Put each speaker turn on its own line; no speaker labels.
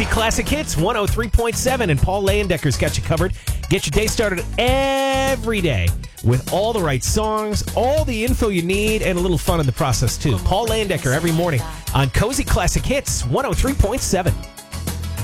Cozy Classic Hits 103.7, and Paul Lehendecker's got you covered. Get your day started every day with all the right songs, all the info you need, and a little fun in the process, too. Paul Lehendecker every morning on Cozy Classic Hits 103.7.